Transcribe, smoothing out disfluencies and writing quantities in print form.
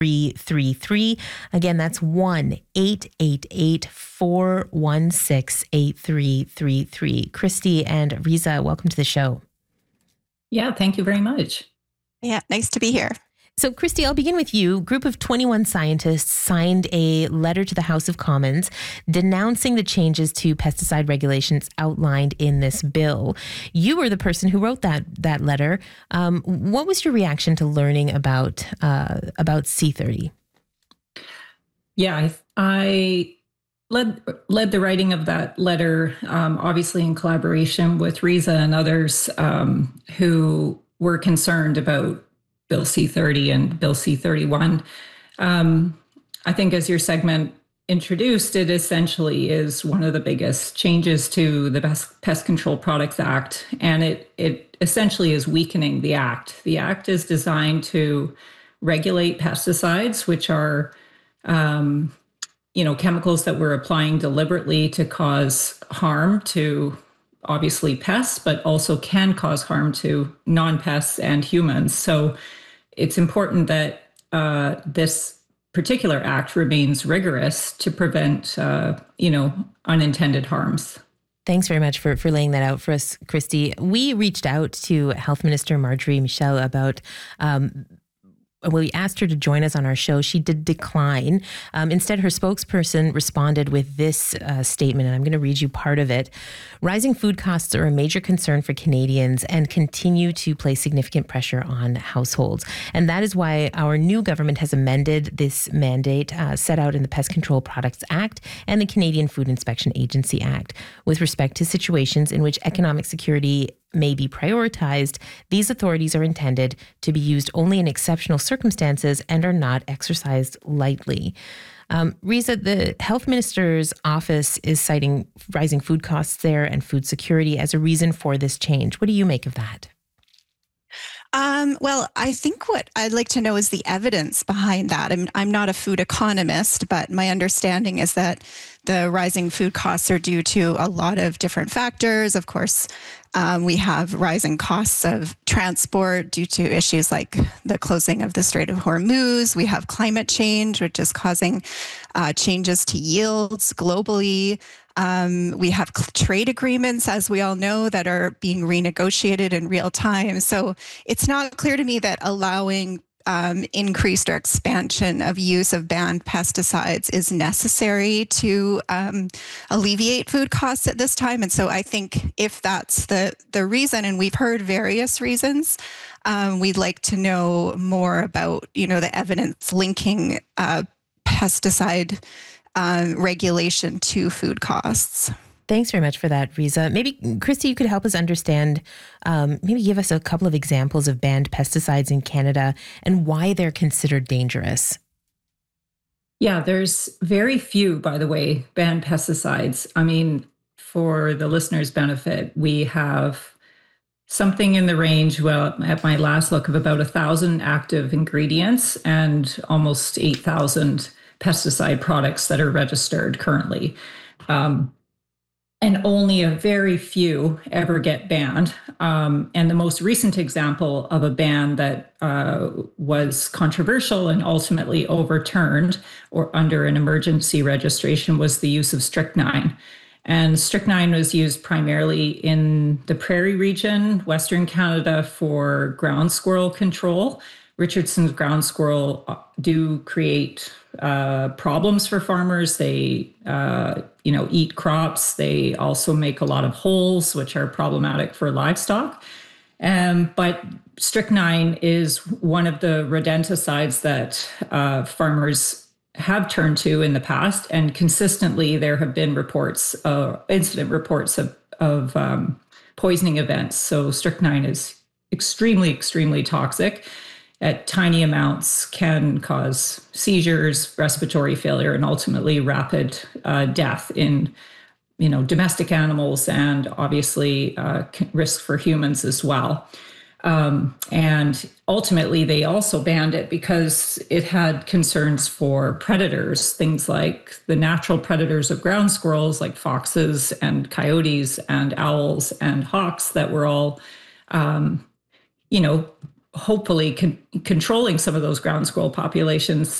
8333. Again, that's 1-888-416-8333. Christy and Riza, welcome to the show. Yeah, thank you very much. Yeah, nice to be here. So, Christy, I'll begin with you. A group of 21 scientists signed a letter to the House of Commons denouncing the changes to pesticide regulations outlined in this bill. You were the person who wrote that letter. What was your reaction to learning about C30? Yeah, I led the writing of that letter, obviously in collaboration with Riza and others who were concerned about Bill C30 and Bill C31. I think as your segment introduced, it essentially is one of the biggest changes to the Pest Control Products Act, and it essentially is weakening the act. The act is designed to regulate pesticides, which are chemicals that we're applying deliberately to cause harm to obviously pests, but also can cause harm to non-pests and humans. So it's important that this particular act remains rigorous to prevent, unintended harms. Thanks very much for laying that out for us, Christy. We reached out to Health Minister Marjorie Michel about we asked her to join us on our show. She did decline. Instead, her spokesperson responded with this statement, and I'm going to read you part of it. Rising food costs are a major concern for Canadians and continue to place significant pressure on households. And that is why our new government has amended this mandate set out in the Pest Control Products Act and the Canadian Food Inspection Agency Act. With respect to situations in which economic security may be prioritized, these authorities are intended to be used only in exceptional circumstances and are not exercised lightly. Riza, the health minister's office is citing rising food costs there and food security as a reason for this change. What do you make of that? Well, I think what I'd like to know is the evidence behind that. I'm not a food economist, but my understanding is that the rising food costs are due to a lot of different factors. Of course, we have rising costs of transport due to issues like the closing of the Strait of Hormuz. We have climate change, which is causing changes to yields globally. We have trade agreements, as we all know, that are being renegotiated in real time. So it's not clear to me that allowing increased or expansion of use of banned pesticides is necessary to alleviate food costs at this time. And so I think if that's the reason, and we've heard various reasons, we'd like to know more about, the evidence linking pesticide regulation to food costs. Thanks very much for that, Riza. Maybe, Christy, you could help us understand, maybe give us a couple of examples of banned pesticides in Canada and why they're considered dangerous. Yeah, there's very few, by the way, banned pesticides. I mean, for the listeners' benefit, we have something in the range, well, at my last look, of about 1,000 active ingredients and almost 8,000 pesticide products that are registered currently. And only a very few ever get banned. And the most recent example of a ban that was controversial and ultimately overturned or under an emergency registration was the use of strychnine. And strychnine was used primarily in the prairie region, Western Canada, for ground squirrel control. Richardson's ground squirrel do create problems for farmers. They, eat crops. They also make a lot of holes, which are problematic for livestock. But strychnine is one of the rodenticides that farmers have turned to in the past, and consistently there have been incident reports of poisoning events. So strychnine is extremely, extremely toxic. At tiny amounts can cause seizures, respiratory failure, and ultimately rapid death in, domestic animals, and obviously risk for humans as well. And ultimately, they also banned it because it had concerns for predators, things like the natural predators of ground squirrels, like foxes and coyotes and owls and hawks, that were all, hopefully controlling some of those ground squirrel populations